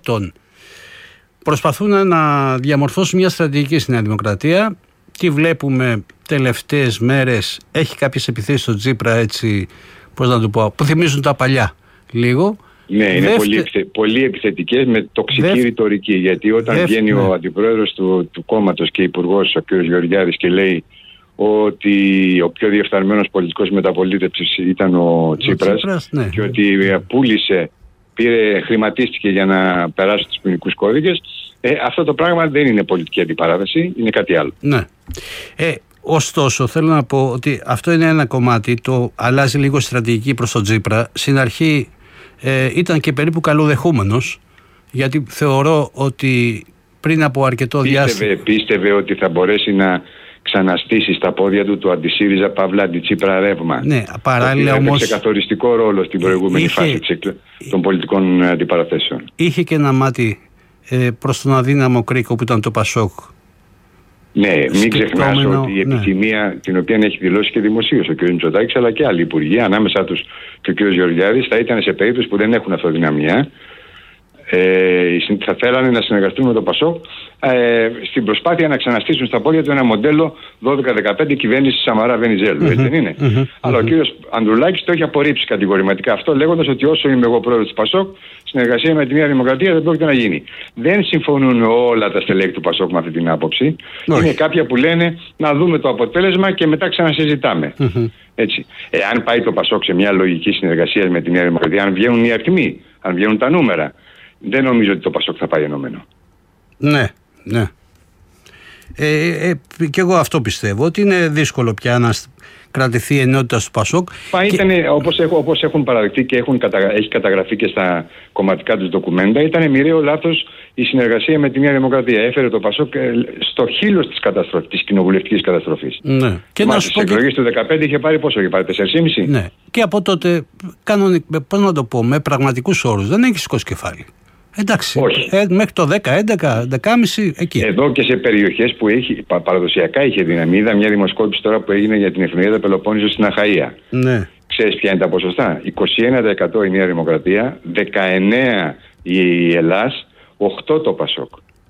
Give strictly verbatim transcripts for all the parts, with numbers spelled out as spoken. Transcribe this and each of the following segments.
Πρώτον, προσπαθούν να διαμορφώσουν μια στρατηγική στη Νέα Δημοκρατία. Τι βλέπουμε τελευταίες μέρες, έχει κάποιες επιθέσεις στο Τσίπρα, έτσι, πώς να το πω, που θυμίζουν τα παλιά λίγο. Ναι, είναι Δεύτε... πολύ, επιθε... πολύ επιθετικές με τοξική Δεύτε... ρητορική. Γιατί όταν Δεύτε... βγαίνει ο αντιπρόεδρος του, του κόμματος και υπουργός, ο κ. Γεωργιάδης, και λέει ότι ο πιο διεφθαρμένος πολιτικός μεταπολίτευσης ήταν ο Τσίπρας, Τσίπρας, ναι. και ότι πούλησε, πήρε, χρηματίστηκε για να περάσει τους ποινικούς κώδικες. Ε, αυτό το πράγμα δεν είναι πολιτική αντιπαράθεση, είναι κάτι άλλο. Ναι. Ε, ωστόσο, θέλω να πω ότι αυτό είναι ένα κομμάτι, το αλλάζει λίγο στρατηγική προς τον Τσίπρα. Στην αρχή ε, ήταν και περίπου καλοδεχούμενος, γιατί θεωρώ ότι πριν από αρκετό πίστευε, διάστημα... Πίστευε ότι θα μπορέσει να ξαναστήσει στα πόδια του το αντισύριζα Παύλα αντιτσίπρα ρεύμα. Ναι, παράλληλα όμως... Έπαιξε καθοριστικό ρόλο στην προηγούμενη είχε... φάση των πολιτικών αντιπαραθέσεων. Είχε και ένα μάτι ε, προς τον αδύναμο κρίκο που ήταν το Πασόκ. Ναι, μην ξεχνάς ότι η επιθυμία, ναι, την οποία έχει δηλώσει και δημοσίως ο κ. Μητσοτάκης, αλλά και άλλοι υπουργοί, ανάμεσα τους και ο κ. Γεωργιάδης, θα ήταν σε περίπτωση που δεν έχουν αυτοδυναμία, ε, θα θέλανε να συνεργαστούν με το Πασόκ ε, στην προσπάθεια να ξαναστήσουν στα πόδια του ένα μοντέλο δώδεκα δεκαπέντε κυβέρνηση Σαμαρά Βενιζέλου. Έτσι δεν είναι? Mm-hmm. Αλλά ο κ. Ανδρουλάκης το έχει απορρίψει κατηγορηματικά αυτό, λέγοντας ότι όσο είμαι εγώ πρόεδρος του Πασόκ, συνεργασία με τη Νέα Δημοκρατία δεν πρόκειται να γίνει. Δεν συμφωνούν όλα τα στελέχη του Πασόκ με αυτή την άποψη. Mm-hmm. Είναι κάποια που λένε να δούμε το αποτέλεσμα και μετά ξανασυζητάμε. Mm-hmm. Έτσι. Ε, αν πάει το Πασόκ σε μια λογική συνεργασία με τη Νέα Δημοκρατία, αν βγαίνουν οι αριθμοί, αν βγαίνουν τα νούμερα, δεν νομίζω ότι το Πασόκ θα πάει ενωμένο. Ναι, ναι. Ε, ε, και εγώ αυτό πιστεύω, ότι είναι δύσκολο πια να κρατηθεί η ενότητα του Πασόκ. Μα και... ήταν, όπως, έχω, όπως έχουν παραδειχθεί και έχουν κατα... έχει καταγραφεί και στα κομματικά τους ντοκουμέντα, ήταν μοιραίο λάθος η συνεργασία με τη Νέα Δημοκρατία. Έφερε το Πασόκ στο χείλος της καταστροφής, της κοινοβουλευτικής καταστροφής. Ναι. Και να στις εκλογές και... του δεκαπέντε είχε πάρει πόσο, είχε πάρει τέσσερα κόμμα πέντε. Ναι. Και από τότε, κανονικ... πώς να το πω, με πραγματικούς όρους, δεν έχει σηκώσει κεφάλι. Εντάξει, ε, μέχρι το δέκα, έντεκα, δεκάμιση εκεί. Εδώ και σε περιοχές που έχει, παραδοσιακά είχε δύναμη. Είδα μια δημοσκόπηση τώρα που έγινε για την εφημερίδα Πελοπόννησο στην Αχαΐα. Ναι. Ξέρεις ποια είναι τα ποσοστά? είκοσι ένα τοις εκατό η Νέα Δημοκρατία, δεκαεννέα η Ελλάς, οκτώ το Πασόκ.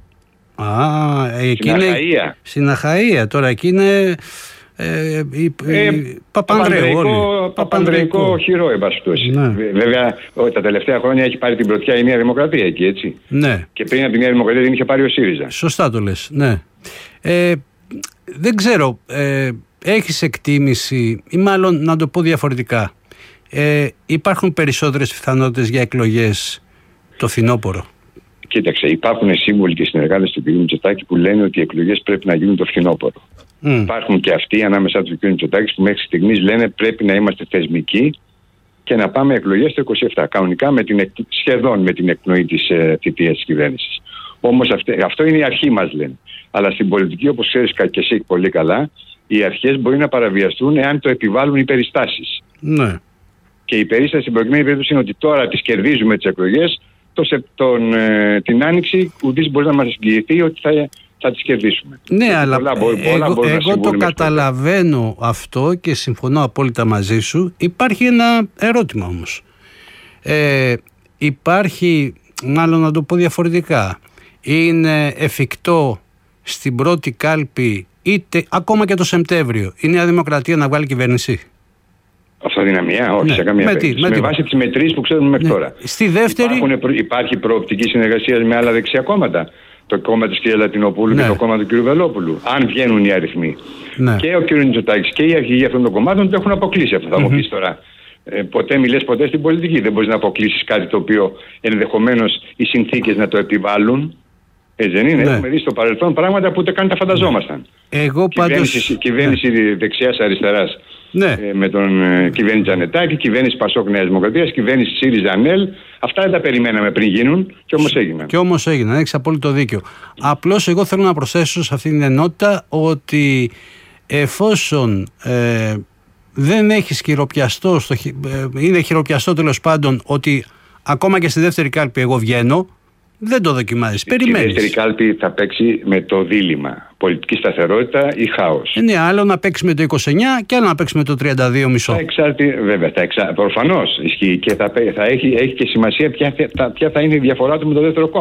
Α, εκεί στην είναι, Αχαΐα. Στην Αχαΐα, τώρα εκεί είναι... Ε, η, ε, η, Παπανδρεϊκό, Παπανδρεϊκό χειρό, εν πάση περιπτώσει. Ναι. Βέβαια, τα τελευταία χρόνια έχει πάρει την πρωτιά η Νέα Δημοκρατία εκεί, έτσι. Ναι. Και πριν από τη Νέα Δημοκρατία την είχε πάρει ο ΣΥΡΙΖΑ. Σωστά το λες, ναι. Ε, δεν ξέρω, ε, έχεις εκτίμηση, ή μάλλον να το πω διαφορετικά, ε, υπάρχουν περισσότερες πιθανότητες για εκλογές το φθινόπωρο? Κοίταξε, υπάρχουν σύμβολοι και συνεργάτες του κ. Μητσοτάκη που λένε ότι οι εκλογές πρέπει να γίνουν το φθινόπωρο. Mm. Υπάρχουν και αυτοί ανάμεσα του κ. Μητσοτάκη που μέχρι στιγμής λένε πρέπει να είμαστε θεσμικοί και να πάμε εκλογές το είκοσι επτά. Κανονικά με την, σχεδόν με την εκπνοή της ε, θητείας της κυβέρνησης. Όμως αυτό, αυτό είναι η αρχή μας, λένε. Αλλά στην πολιτική, όπως ξέρεις και εσύ πολύ καλά, οι αρχές μπορεί να παραβιαστούν εάν το επιβάλλουν οι περιστάσεις. Mm. Και η περίσταση στην προηγούμενη περίπτωση είναι ότι τώρα τις κερδίζουμε τις εκλογές. Το, τον, ε, την Άνοιξη ουδής μπορεί να μας εγγυηθεί ότι θα, θα τις κερδίσουμε. Ναι, και αλλά πολλά, πολλά εγώ, εγώ το καταλαβαίνω αυτό και συμφωνώ απόλυτα μαζί σου. Υπάρχει ένα ερώτημα όμως. Ε, υπάρχει, μάλλον να το πω διαφορετικά, είναι εφικτό στην πρώτη κάλπη, είτε ακόμα και το Σεπτέμβριο, η Νέα Δημοκρατία να βγάλει κυβέρνηση? Αυτοδυναμία, όχι, ναι, σε καμία με περίπτωση. Με, με με βάση τις μετρήσεις που ξέρουμε μέχρι ναι. τώρα. Στη δεύτερη... Υπάρχουν, υπάρχει προοπτική συνεργασία με άλλα δεξιά κόμματα. Το κόμμα της κ. Λατινοπούλου ναι. και το κόμμα του κ. Βελόπουλου. Αν βγαίνουν οι αριθμοί. Ναι. Και ο κ. Μητσοτάκης και οι αρχηγοί αυτών των κομμάτων το έχουν αποκλείσει αυτό. Θα mm-hmm. μου πεις τώρα. Ε, ποτέ μιλές ποτέ στην πολιτική. Δεν μπορείς να αποκλείσεις κάτι το οποίο ενδεχομένως οι συνθήκες να το επιβάλλουν. Έτσι δεν είναι? Ναι. Έχουμε δει στο παρελθόν πράγματα που ούτε καν τα φανταζόμασταν. Εγώ κυβέρνηση, πάντως... κυβέρνηση ναι. δεξιάς-αριστεράς ναι. ε, με τον ε, κυβέρνηση Τζανετάκη, κυβέρνηση Πασόκ Νέας Δημοκρατίας, κυβέρνηση ΣΥΡΙΖΑ ΑΝΕΛ. Αυτά δεν τα περιμέναμε πριν γίνουν και όμως έγιναν. Και όμως έγιναν, έχεις απόλυτο δίκιο. Απλώς εγώ θέλω να προσθέσω σε αυτήν την ενότητα ότι εφόσον ε, δεν έχεις χειροπιαστό, στο, ε, είναι χειροπιαστό τέλος πάντων ότι ακόμα και στη δεύτερη κάλπη εγώ βγαίνω, δεν το δοκιμάζεις, περιμένεις. Η δεύτερη κάλπη θα παίξει με το δίλημμα. Πολιτική σταθερότητα ή χάος. Είναι άλλο να παίξει με το είκοσι εννιά και άλλο να παίξει με το τριάντα δύο κόμμα πέντε. Θα εξάρτη, βέβαια, θα εξα... προφανώς ισχύει και θα, θα έχει, έχει και σημασία ποια θα, ποια θα είναι η διαφορά του με το δεύτερο κόμμα.